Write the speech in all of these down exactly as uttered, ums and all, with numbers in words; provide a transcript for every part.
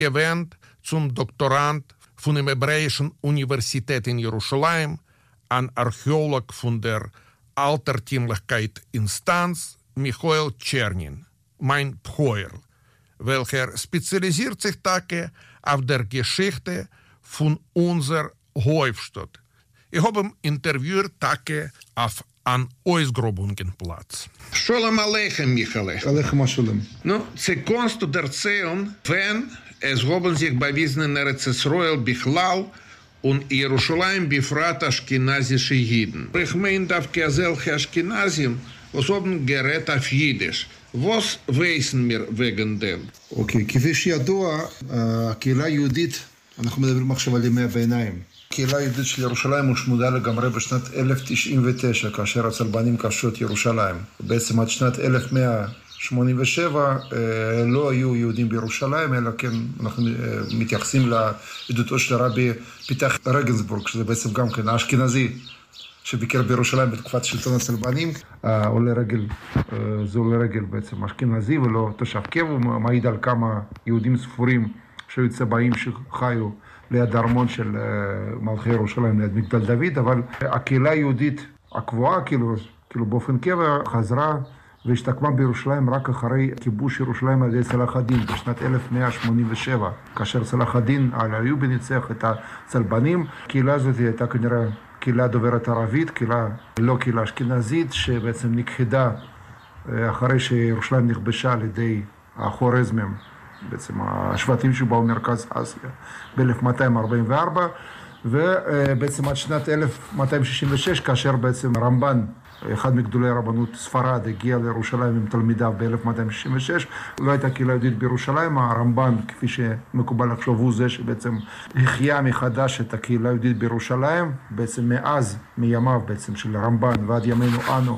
erwähnt zum Doktorand von der Hebräischen Universität in Jerusalem, ein Archäolog von der Altertümlichkeit Instanz, Michael Tschernin, mein Pchoer, welcher spezialisiert sich Tage auf der Geschichte von unserer Häufstadt. Ich habe ihn interviewt Tage auf an Ausgrabungenplatz. Shalom Aleichem, Michael. Aleichem Shalom. Nu, ze konst du erzählen, wenn es haben sich bewiesen in Eretz Israel Bichlal und Jerusalem befragt Ashkenazische Jiden. Ich meine, dass solche Ashkenazim, was haben gerät auf Jiddisch. Was wissen wir wegen dem? אוקיי, כפי שידוע, הקהילה היהודית, אנחנו מדברים עכשיו על ימי הביניים. הקהילה היהודית של ירושלים הושמדה לגמרי בשנת אלף תשעים ותשע, כאשר הצלבנים כבשו את ירושלים. בעצם עד שנת אלף מאה שמונים ושבע לא היו יהודים בירושלים, אלא כן אנחנו מתייחסים לעדותו של הרבי פיתח רגנסבורג, שזה בעצם גם כן האשכנזי, שביקר בירושלים בתקופת שלטון הצלבנים. עולה רגל, זה עולה רגל בעצם אשכנזי ולא תושב קבע, הוא מעיד על כמה יהודים ספורים שהיו צבאים שחיו ליד הארמון של מלכי ירושלים, ליד מגדל דוד, אבל הקהילה היהודית הקבועה, כאילו, כאילו באופן קבע, חזרה והשתקמה בירושלים רק אחרי כיבוש ירושלים על ידי צלאח א-דין בשנת אלף מאה שמונים ושבע, כאשר צלאח א-דין אל-איובי ניצח את הצלבנים. הקהילה הזאת הייתה כנראה קהילה דוברת ערבית, קהילה, לא קהילה אשכנזית, שבעצם נכחדה אחרי שירושלים נכבשה על ידי החורזמים, בעצם השבטים שבאו מרכז אסיה, ב-אלף מאתיים ארבעים וארבע, ובעצם עד שנת אלף מאתיים שישים ושש, כאשר בעצם רמב"ן, אחד מגדולי הרבנות ספרד, הגיע לירושלים עם תלמידיו ב-אלף מאתיים שישים ושש, לא הייתה קהילה יהודית בירושלים, הרמב"ן, כפי שמקובל לחשוב, הוא זה שבעצם החיה מחדש את הקהילה היהודית בירושלים, בעצם מאז, מימיו בעצם של הרמב"ן ועד ימינו אנו,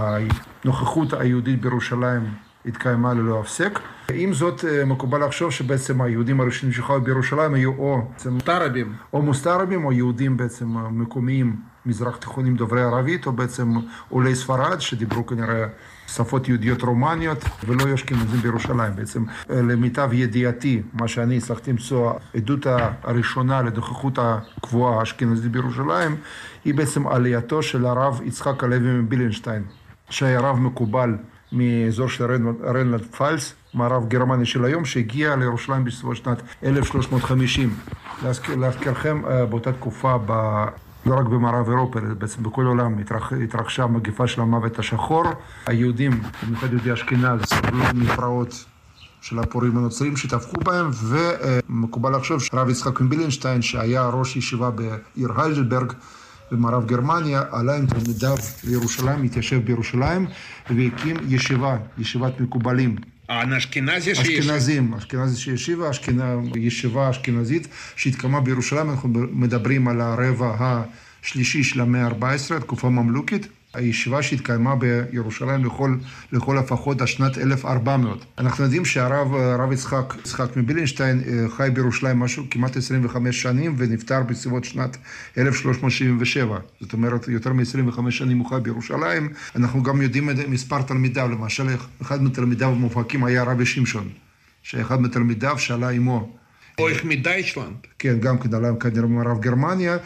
הנוכחות היהודית בירושלים התקיימה ללא הפסק. עם זאת, מקובל לחשוב שבעצם היהודים הראשונים שחיו בירושלים היו או מוסתרבים, או מוסתרבים, או יהודים בעצם מקומיים, מזרח תיכונים דוברי ערבית, או בעצם עולי ספרד, שדיברו כנראה שפות יהודיות רומניות, ולא היו אשכנזים בירושלים. בעצם למיטב ידיעתי, מה שאני הצלחתי למצוא, העדות הראשונה לנוכחות הקבועה האשכנזית בירושלים, היא בעצם עלייתו של הרב יצחק הלוי מבילנשטיין, שהיה רב מקובל מאזור של ריינלנד פפלץ, מערב גרמניה של היום, שהגיע לירושלים בסביבות שנת אלף שלוש מאות וחמישים. להזכירכם, באותה תקופה, ב... לא רק במערב אירופה, בעצם בכל העולם התרח... התרחשה מגפה של המוות השחור. היהודים, במיוחד יהודי אשכנז, סבלו מפרעות של הפורעים הנוצרים שטבחו בהם, ומקובל לחשוב שהרב יצחק מבילנשטיין, שהיה ראש ישיבה בעיר היידלברג, במערב גרמניה, עלה עם תלמידיו לירושלים, התיישב בירושלים, והקים ישיבה, ישיבת מקובלים. האשכנזי שישיב. אשכנזים, אשכנזי שישיבה, ישיבה אשכנזית שהתקיימה בירושלים. אנחנו מדברים על הרבע השלישי של המאה ה-ארבע עשרה, תקופה ממלוכית. הישיבה שהתקיימה בירושלים לכל, לכל הפחות השנת אלף וארבע מאות. אנחנו יודעים שהרב הרב יצחק, יצחק מבילנשטיין חי בירושלים משהו כמעט עשרים וחמש שנים, ונפטר בסביבות שנת אלף שלוש מאות שבעים ושבע. זאת אומרת, יותר מ-עשרים וחמש שנים הוא חי בירושלים. אנחנו גם יודעים מספר תלמידיו, למשל, אחד מתלמידיו המובהקים היה רבי שמשון, שאחד מתלמידיו שעלה עמו. או איך מדייטלנד. כן, גם כן עלה כנראה ממערב גרמניה.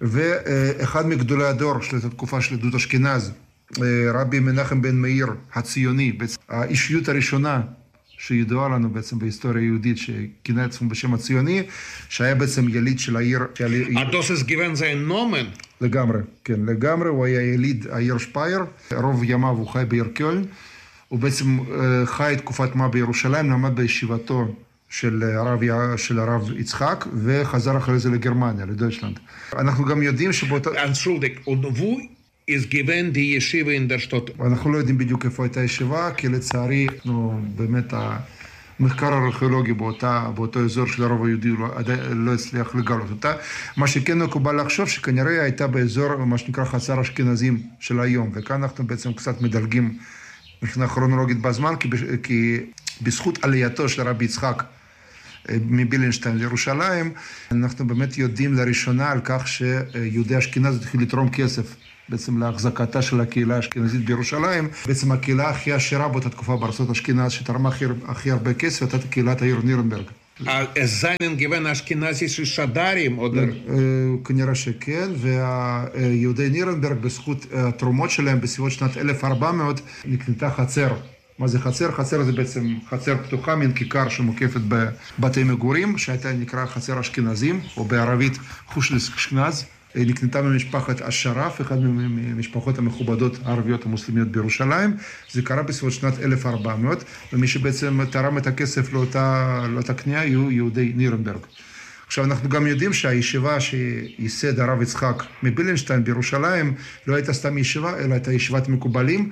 ואחד מגדולי הדור של התקופה של עדות אשכנז, רבי מנחם בן מאיר הציוני, האישיות הראשונה שידועה לנו בעצם בהיסטוריה היהודית, שכינה עצמו בשם הציוני, שהיה בעצם יליד של העיר... הדוסס גיוון זה נומן. לגמרי, כן, לגמרי, הוא היה יליד העיר שפייר, רוב ימיו הוא חי בעיר קולן, הוא בעצם חי תקופת מה בירושלים, למד בישיבתו של הרב, של הרב יצחק, וחזר אחרי זה לגרמניה, לדויטשלנד. אנחנו גם יודעים שבאותה... Entschuldig, und wo ist gewesen die Yeshiva in der Stadt? אנחנו לא יודעים בדיוק איפה הייתה ישיבה, כי לצערי, נו, באמת המחקר הארכיאולוגי באותה, באותו אזור של הרוב היהודי לא, לא הצליח לגלות אותה. מה שכן מקובל לחשוב שכנראה הייתה באזור, מה שנקרא חצר אשכנזים של היום, וכאן אנחנו בעצם קצת מדלגים מבחינה כרונולוגית בזמן, כי, כי בזכות עלייתו של הרבי יצחק מבילנשטיין לירושלים, אנחנו באמת יודעים לראשונה על כך שיהודי אשכנז התחיל לתרום כסף בעצם להחזקתה של הקהילה האשכנזית בירושלים. בעצם הקהילה הכי עשירה באותה תקופה בארצות אשכנז שתרמה הכי, הכי הרבה כסף, הייתה קהילת העיר נירנברג. Es seinen gewähnen אשכנזische שדרים, oder? כנראה שכן, והיהודי נירנברג בזכות התרומות שלהם בסביבות שנת אלף וארבע מאות נקנתה חצר. מה זה חצר? חצר זה בעצם חצר פתוחה, מין כיכר שמוקפת בבתי מגורים, שהייתה נקרא חצר אשכנזים, או בערבית חושלס אשכנז. נקנתה ממשפחת אשרף, אחד ממשפחות המכובדות הערביות המוסלמיות בירושלים. זה קרה בסביבות שנת אלף וארבע מאות, ומי שבעצם תרם את הכסף לאותה, לאותה קנייה היו יהודי נירנברג. עכשיו אנחנו גם יודעים שהישיבה שייסד הרב יצחק מבילנשטיין בירושלים לא הייתה סתם ישיבה, אלא הייתה ישיבת מקובלים,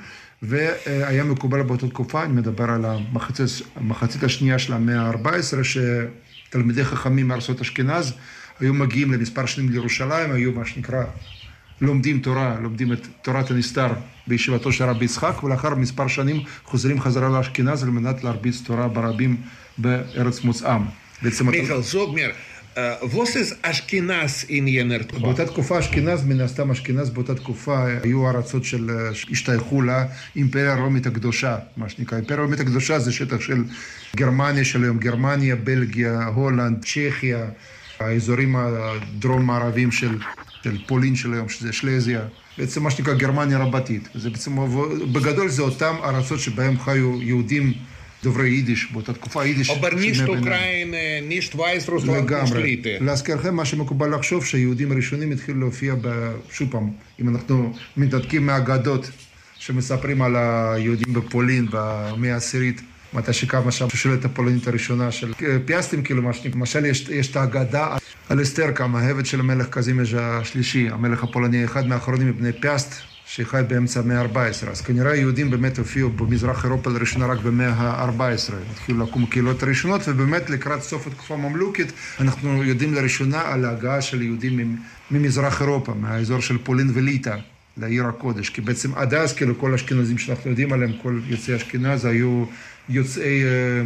והיה מקובל באותה תקופה, אני מדבר על המחצית, המחצית השנייה של המאה ה-ארבע עשרה, שתלמידי חכמים מארצות אשכנז היו מגיעים למספר שנים לירושלים, היו מה שנקרא לומדים תורה, לומדים את תורת הנסתר בישיבתו של רבי יצחק, ולאחר מספר שנים חוזרים חזרה לאשכנז על מנת להרביץ תורה ברבים בארץ מוצאם. מיכל, זוג מיר, was ist אשכנז in jener תקופה? באותה תקופה אשכנז, מן הסתם אשכנז באותה תקופה היו ארצות של השתייכו לאימפריה הרומית הקדושה, מה שנקרא. האימפריה הרומית הקדושה זה שטח של גרמניה של היום, גרמניה, בלגיה, הולנד, צ'כיה, האזורים הדרום-מערביים של, של פולין של היום, שזה שלזיה, בעצם מה שנקרא גרמניה רבתית. זה בעצם, בגדול זה אותם ארצות שבהם חיו יהודים דוברי יידיש, באותה תקופה יידיש. אבל נישט אוקראין, נישט וייס רוסלנד, נישט ליטא. להזכירכם, מה שמקובל לחשוב שהיהודים הראשונים התחילו להופיע שוב פעם, אם אנחנו מתנתקים מהאגדות שמספרים על היהודים בפולין במאה העשירית, מתי שקמה שם השושלת הפולנית הראשונה של פיאסטים, כאילו מה שנקרא, למשל יש, יש את האגדה על אסתרקה, המאהבת של המלך קזימז' השלישי, המלך הפולני, אחד מהאחרונים מבני פיאסט, שחי באמצע המאה ה-ארבע עשרה. אז כנראה היהודים באמת הופיעו במזרח אירופה לראשונה רק במאה ה-ארבע עשרה. התחילו לקום קהילות הראשונות, ובאמת לקראת סוף התקופה הממלוכית, אנחנו יודעים לראשונה על ההגעה של יהודים ממזרח אירופה, מהאזור של פולין וליטא, לעיר הקודש. כי בעצם עד אז, כאילו כל האשכנזים שאנחנו יודעים עליהם, כל יוצאי אשכנז היו יוצאי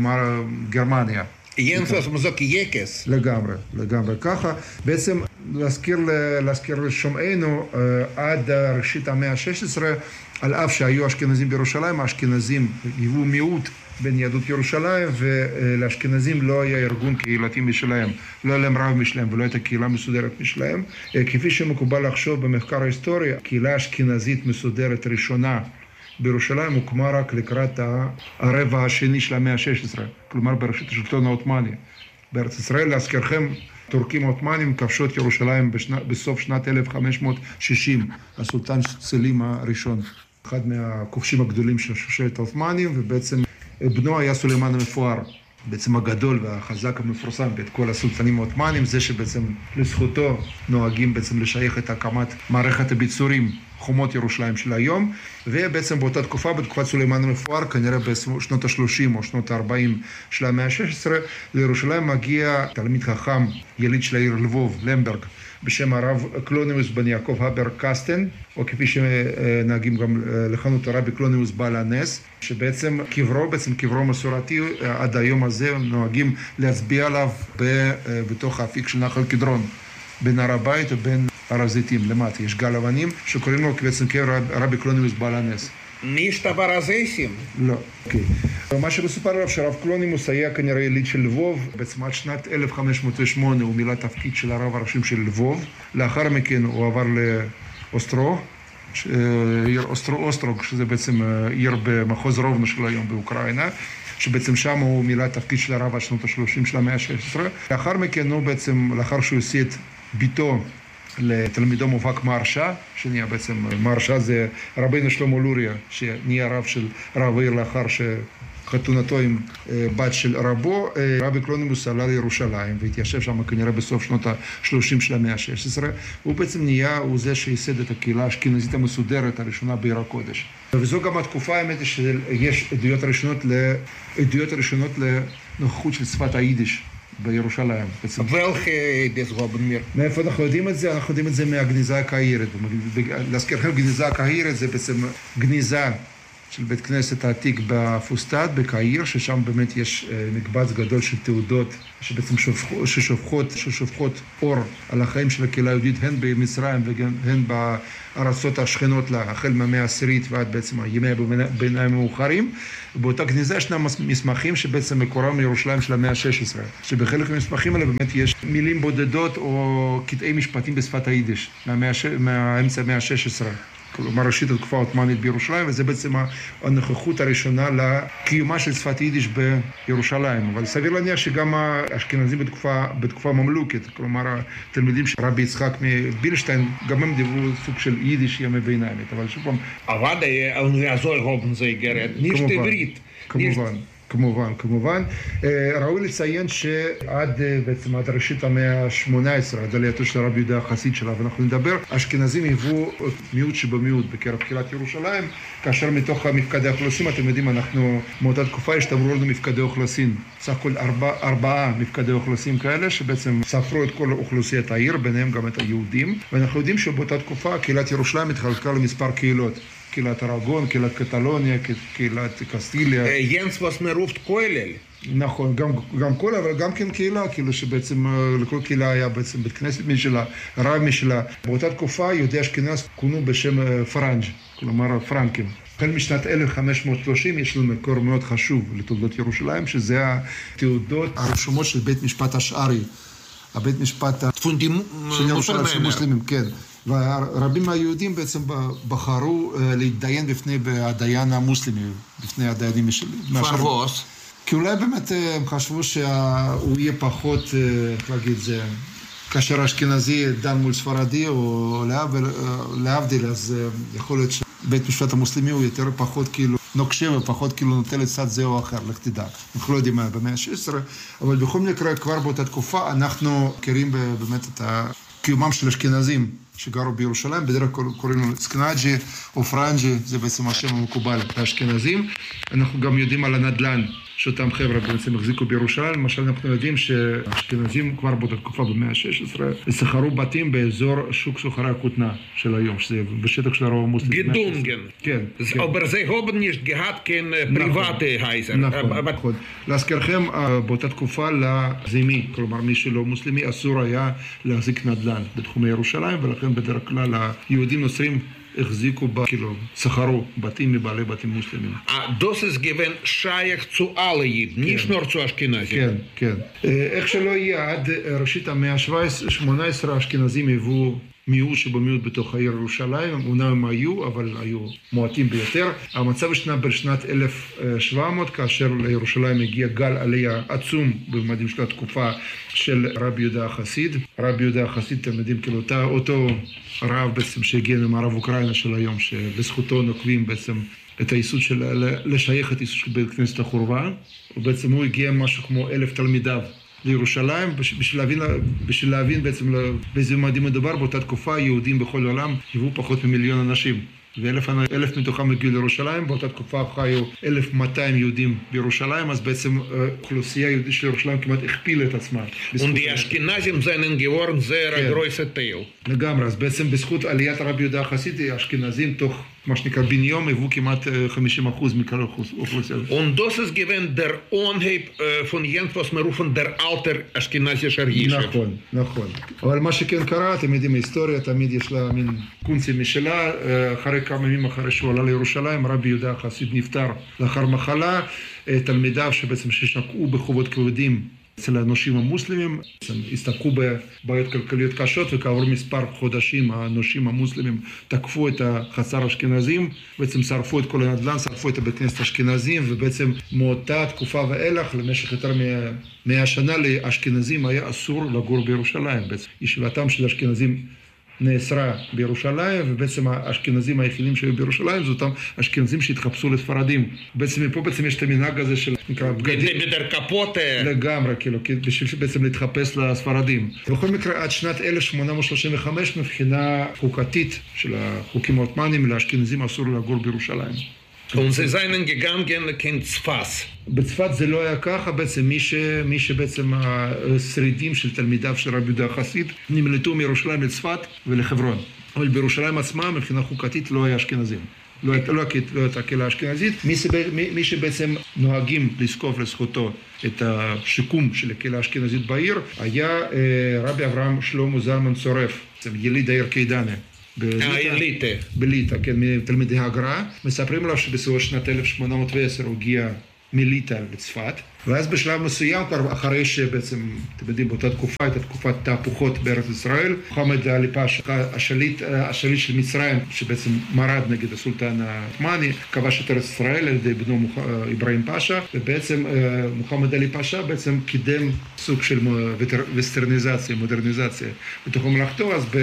גרמניה. ינסוס מוזוק יקס. לגמרי, לגמרי. ככה, בעצם להזכיר, להזכיר לשומענו, עד ראשית המאה ה-שש עשרה, על אף שהיו אשכנזים בירושלים, האשכנזים היוו מיעוט בין יהדות ירושלים, ולאשכנזים לא היה ארגון קהילתי משלהם, לא היה להם רב משלהם ולא הייתה קהילה מסודרת משלהם. כפי שמקובל לחשוב במחקר ההיסטורי, הקהילה האשכנזית מסודרת ראשונה בירושלים הוקמה רק לקראת הרבע השני של המאה ה-שש עשרה, כלומר בראשית השלטון העות'מאני. בארץ ישראל, להזכירכם, טורקים העות'מאנים כבשו את ירושלים בשנה, בסוף שנת אלף וחמש מאות שישים, הסולטן סלים הראשון, אחד מהכובשים הגדולים של שושלת העות'מאנים, ובעצם בנו היה סולימאן המפואר, בעצם הגדול והחזק המפורסם בית כל הסולטנים העות'מאנים, זה שבעצם לזכותו נוהגים בעצם לשייך את הקמת מערכת הביצורים חומות ירושלים של היום, ובעצם באותה תקופה, בתקופת סולימאן המפואר, כנראה בשנות ה-שלושים או שנות ה-ארבעים של המאה ה-שש עשרה, לירושלים מגיע תלמיד חכם, יליד של העיר לבוב, למברג, בשם הרב קלונימוס בן יעקב הבר קסטן, או כפי שנהגים גם לכנות הרבי קלונימוס בעל הנס, שבעצם קברו, בעצם קברו מסורתי, עד היום הזה נוהגים להצביע עליו בתוך האפיק של נחל קדרון, בין הר הבית ובין הר הזיתים, למטה. יש גל אבנים שקוראים לו בעצם כרבי קלונימוס בעל הנס. נישט הר הזיתים? לא, אוקיי. מה שמסופר עליו שהרב קלונימוס היה כנראה יליד של לבוב, בעצם עד שנת אלף חמש מאות ושמונה הוא מילא תפקיד של הרב הראשי של לבוב, לאחר מכן הוא עבר לאוסטרו, עיר אוסטרו-אוסטרוג, שזה בעצם עיר במחוז רובנו של היום באוקראינה, שבעצם שם הוא מילא תפקיד של הרב עד שנות ה-שלושים של המאה ה-שש עשרה. לאחר מכן הוא בעצם, לאחר שהוא השיא את ביתו לתלמידו מובהק מהרש"א, שנהיה בעצם, מהרש"א זה רבינו שלמה לוריה, שנהיה רב של רב העיר לאחר שחתונתו עם בת של רבו. רבי קלונימוס עלה לירושלים והתיישב שם כנראה בסוף שנות ה-שלושים של המאה ה-שש עשרה. הוא בעצם נהיה, הוא זה שייסד את הקהילה האשכנזית המסודרת הראשונה בעיר הקודש. וזו גם התקופה, האמת היא שיש עדויות הראשונות, עדויות הראשונות לנוכחות של שפת היידיש בירושלים. ולכי דסגובן מיר. מאיפה אנחנו יודעים את זה? אנחנו יודעים את זה מהגניזה הקהירית. להזכירכם, גניזה הקהירית זה בעצם גניזה של בית כנסת העתיק בפוסטד, בקהיר, ששם באמת יש מקבץ גדול של תעודות שבעצם שופכות, ששופכות, ששופכות אור על החיים של הקהילה היהודית, הן במצרים והן בארצות השכנות לה, החל מהמאה העשירית ועד בעצם ימי הביניים המאוחרים. באותה גניזה ישנם מסמכים שבעצם מקורם מירושלים של המאה ה-שש עשרה, שבחלק מהמסמכים האלה באמת יש מילים בודדות או קטעי משפטים בשפת היידיש, מהאמצע המאה ה-שש עשרה. כלומר, ראשית התקופה העות'מאנית בירושלים, וזה בעצם הנוכחות הראשונה לקיומה של שפת יידיש בירושלים. אבל סביר להניח שגם האשכנזים בתקופה, בתקופה ממלוכת, כלומר, התלמידים של רבי יצחק מבילשטיין, גם הם דיברו סוג של יידיש ימי ביניימית, אבל שוב פעם... אבל אוניברזול הובן זה יגרד, נישט עברית. כמובן. כמובן, כמובן. ראוי לציין שעד בעצם עד ראשית המאה ה-שמונה עשרה, עד עלייתו של הרבי יהודה החסיד שלה, ואנחנו נדבר, אשכנזים היוו מיעוט שבמיעוט בקרב קהילת ירושלים, כאשר מתוך מפקדי האוכלוסין, אתם יודעים, אנחנו מאותה תקופה השתמרו לנו מפקדי אוכלוסין, סך הכל ארבע, ארבעה מפקדי אוכלוסין כאלה, שבעצם ספרו את כל אוכלוסיית העיר, ביניהם גם את היהודים, ואנחנו יודעים שבאותה תקופה קהילת ירושלים התחלקה למספר קהילות. קהילת ארגון, קהילת קטלוניה, קהילת קסטיליה. ינס וסמרופט כולל. נכון, גם, גם כל, אבל גם כן קהילה, כאילו שבעצם לכל קהילה היה בעצם בית כנסת משלה, רב משלה. באותה תקופה יהודי אשכנז כונו בשם פרנג', כלומר פרנקים. החל משנת אלף חמש מאות ושלושים יש לנו מקור מאוד חשוב לתולדות ירושלים, שזה התעודות הרשומות של בית משפט השערי. הבית משפט של ירושלים של מוסלמים, כן. והרבים מהיהודים בעצם בחרו להתדיין בפני הדיין המוסלמי, בפני הדיינים פרבוס. כי אולי באמת הם חשבו שהוא יהיה פחות, איך להגיד זה, כאשר אשכנזי דן מול ספרדי או להבדיל, אז יכול להיות שבית משפט המוסלמי הוא יותר פחות כאילו נוקשה ופחות כאילו נוטה לצד זה או אחר, לך תדע. אנחנו לא יודעים מה במאה ה-שש עשרה, אבל בכל מקרה כבר באותה תקופה אנחנו מכירים באמת את קיומם של אשכנזים שגרו בירושלים, בדרך כלל קוראים לו סקנאג'י או פרנג'י, זה בעצם השם המקובל לאשכנזים. אנחנו גם יודעים על הנדל"ן שאותם חבר'ה בעצם החזיקו בירושלים. למשל אנחנו יודעים שהאשכנזים כבר באותה תקופה במאה ה-שש עשרה שכרו בתים באזור שוק סוחרי הכותנה של היום, שזה בשטח של הרוב המוסלמי. גדונגן. כן. אבל זה הובן נישט גהת כן פריבטי הייזר. נכון. להזכירכם, באותה תקופה לזימי, כלומר מי שלא מוסלמי, אסור היה להחזיק נדל"ן בתחומי ירושלים, ולכן בדרך כלל היהודים נוצרים החזיקו, כאילו, שכרו בתים מבעלי בתים מוסלמים. Das ist given שייך zu alle Jiden, nicht nur zu Ashkenazim. כן, כן. איך שלא יהיה, עד ראשית המאה ה-שמונה עשרה האשכנזים היוו מיעוט שבמיעוט בתוך העיר ירושלים, אומנם הם היו, אבל היו מועטים ביותר. המצב השתנה בשנת אלף שבע מאות, כאשר לירושלים הגיע גל עלייה עצום בממדים של התקופה של רבי יהודה החסיד. רבי יהודה החסיד, אתם יודעים, כאילו אותה, אותו רב בעצם שהגיע ממערב אוקראינה של היום, שבזכותו נוקבים בעצם את היסוד של, לשייך את יסוד של בית כנסת החורבה, ובעצם הוא הגיע משהו כמו אלף תלמידיו לירושלים, בשביל להבין, בשביל להבין בעצם באיזה ממדים מדובר. באותה תקופה יהודים בכל העולם היוו פחות ממיליון אנשים, ואלף אלף מתוכם הגיעו לירושלים. באותה תקופה חיו אלף ומאתיים יהודים בירושלים, אז בעצם אוכלוסייה יהודית של ירושלים כמעט הכפילה את עצמה. Und die Ashkenazim seien geworden sehr großer Teil. לגמרי, אז בעצם בזכות עליית הרבי יהודה החסיד, האשכנזים תוך מה שנקרא בן יום היוו כמעט חמישים אחוז מכלל האוכלוסייה. Und das ist gewesen der Anheb von Jens, was wir rufen der alter אשכנזישר יישב. נכון, נכון. אבל מה שכן קרה, אתם יודעים, ההיסטוריה תמיד יש לה מין קונצים משלה. אחרי כמה ימים אחרי שהוא עלה לירושלים, רבי יהודה החסיד נפטר לאחר מחלה. תלמידיו שבעצם ששקעו בחובות כבדים אצל האנושים המוסלמים, הסתבכו בבעיות כלכליות קשות, וכעבור מספר חודשים האנושים המוסלמים תקפו את החצר האשכנזים, בעצם שרפו את כל הנדל"ן, שרפו את הבית כנסת האשכנזים, ובעצם מאותה תקופה ואילך, למשך יותר מאה שנה, לאשכנזים היה אסור לגור בירושלים. בעצם ישיבתם של האשכנזים נאסרה בירושלים, ובעצם האשכנזים היחידים שהיו בירושלים, זה אותם אשכנזים שהתחפשו לספרדים. בעצם מפה בעצם יש את המנהג הזה של נקרא בגדים. בדר כפות. לגמרי, כאילו, בשביל בעצם להתחפש לספרדים. בכל מקרה, עד שנת אלף שמונה מאות שלושים וחמש, מבחינה חוקתית של החוקים העות'מאנים, לאשכנזים אסור לגור בירושלים. Und sie seien gegangen kein צפת. בצפת זה לא היה ככה, בעצם מי, ש, מי שבעצם השרידים של תלמידיו של רבי יהודה החסיד נמלטו מירושלים לצפת ולחברון. אבל בירושלים עצמה מבחינה חוקתית לא היה אשכנזים. לא, לא, לא את הקהילה האשכנזית. מי, מי, מי שבעצם נוהגים לזקוף לזכותו את השיקום של הקהילה האשכנזית בעיר, היה אה, רבי אברהם שלמה זלמן צורף, יליד העיר קידנה. בליטא. בליטא, כן, מתלמידי הגר"א. מספרים לו שבסביבות שנת אלף שמונה מאות ועשר הוא הגיע מליטא לצפת, ואז בשלב מסוים, כבר אחרי שבעצם, אתם יודעים, באותה תקופה, הייתה תקופת תהפוכות בארץ ישראל, מוחמד עלי פאשה, השליט, השליט של מצרים, שבעצם מרד נגד הסולטן העות'מאני, כבש את ארץ ישראל על ידי בנו אברהים פאשה, ובעצם מוחמד עלי פאשה בעצם קידם סוג של וסטרניזציה, מודרניזציה בתוך ממלכתו. אז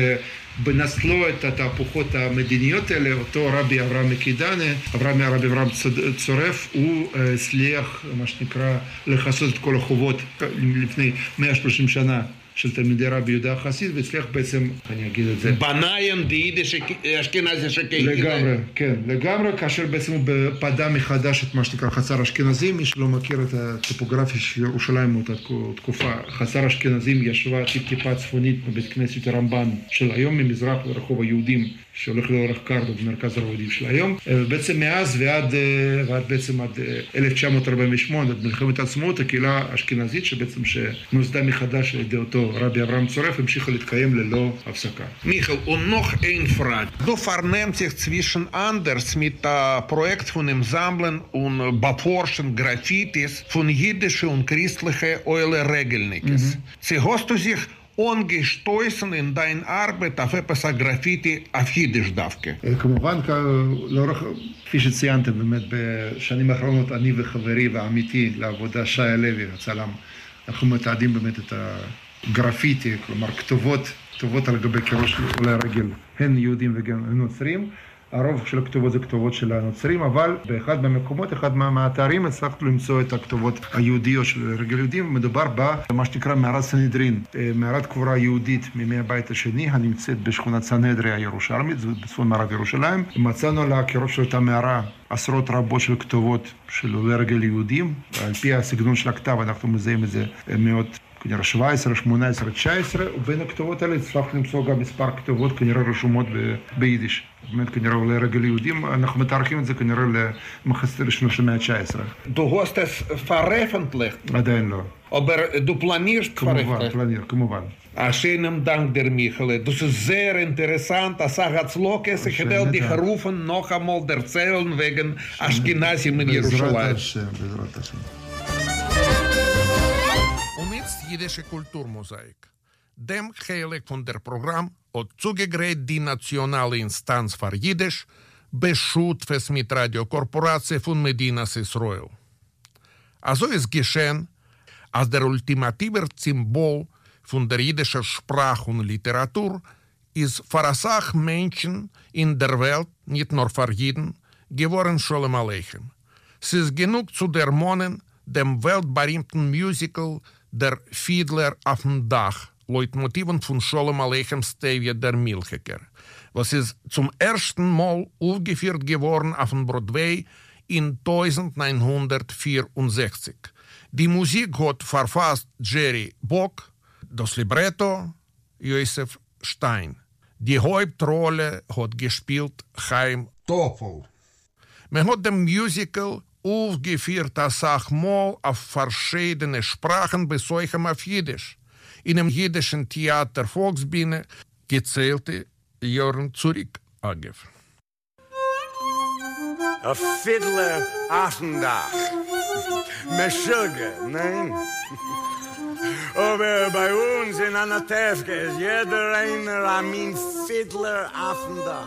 בנצלו את התהפוכות המדיניות האלה, אותו רבי אברהם מקידנה, אברהם רבי אברהם צורף, הוא הצליח, מה שנקרא, לכסות את כל החובות לפני מאה ושלושים שנה של תלמידי רבי יהודה החסיד, והצליח בעצם, אני אגיד את זה, בניים דיידיש אשכנזי שקהילה. לגמרי, כן, לגמרי, כאשר בעצם הוא פדה מחדש את מה שנקרא חצר אשכנזים. מי שלא מכיר את הטופוגרפיה של ירושלים מאותה תקופה, חצר אשכנזים ישבה טיפ-טיפה צפונית בבית כנסת הרמב"ן של היום, ממזרח לרחוב היהודים שהולך לאורך קרדו במרכז הרבנים של היום. בעצם מאז ועד, ועד בעצם עד אלף תשע מאות ארבעים ושמונה, עד מלחמת העצמאות, הקהילה האשכנזית שבעצם שנוסדה מחדש על ידי אותו רבי אברהם צורף, המשיכה להתקיים ללא הפסקה. Michael, und noch ein Frage. Du vernehmst sich zwischen anders mit äh, Projekt von dem Sammeln und Beforschen Graffitis von jüdischen und christlichen Eule Regelnickes. Mhm. Sie hast du sich ungestoßen in dein Arbeit auf etwas הגרפיטי auf יידיש דווקא? כמובן, לאורך, כפי שציינתם, באמת בשנים האחרונות אני וחברי והעמיתי לעבודה שי הלוי, הצלם, אנחנו מתעדים באמת את הגרפיטי, כלומר כתובות, כתובות על גבי קירות של עולי הרגל, הן יהודים וגם נוצרים. הרוב של הכתובות זה כתובות של הנוצרים, אבל באחד מהמקומות, אחד מהאתרים, הצלחנו למצוא את הכתובות היהודיות של רגל יהודים. מדובר במה שנקרא מערת סנהדרין, מערת קבורה יהודית מימי הבית השני, הנמצאת בשכונת סנהדריה הירושלמית, זה בצפון מערב ירושלים. מצאנו על הקירות של אותה מערה עשרות רבות של כתובות של עולי רגל יהודים. על פי הסגנון של הכתב אנחנו מזהים את זה מאות, כנראה שבע עשרה, שמונה עשרה, תשע עשרה, ובין הכתובות האלה הצלחנו למצוא גם מספר כתובות כנראה רשומות ביידיש. באמת כנראה עולי רגל יהודים, אנחנו מתארכים את זה כנראה למחצית הראשונה של המאה ה-תשע עשרה. Du hast es veröffentlicht? עדיין לא. Aber du planierst כמובן, פלניר, כמובן. Schönen Dank, der Michael. Das ist sehr interessant. Das hat Lokes. Ich will dich rufen, noch einmal erzählen wegen Ashkenazim in Jerusalem. Bezrat Hashem. Und jetzt jüdische Kulturmosaik. Dem Heilig von der Programm hat zugegräht die nationale Instanz für Jiddisch, beschutfes mit Radiokorporatie von Medinas Israel. Also ist geschehen, als der ultimative Symbol von der jüdischen Sprache und Literatur ist für alle Menschen in der Welt, nicht nur für Jiden, geworden Sholem Aleichem. Es ist genug zu dermonen dem weltberühmten Musical Der Fiedler auf dem Dach, Leitmotiven von Sholem Aleichem Stevie der Milcheker, was ist zum ersten Mal aufgeführt geworden auf dem Broadway in neunzehnhundertvierundsechzig. Die Musik hat verfasst Jerry Bock, das Libretto Josef Stein. Die Hauptrolle hat gespielt Chaim Toffel. Man hat dem Musical aufgeführt als Mal auf verschiedene Sprachen besuchen auf Jiddisch. In dem jiddischen Theater Volksbühne gezählte Jörn zurück Agev. A fiddler auf dem Dach. Meshuggah, nein? Aber bei uns in Anatevke ist jeder einer ein Fiddler auf dem Dach.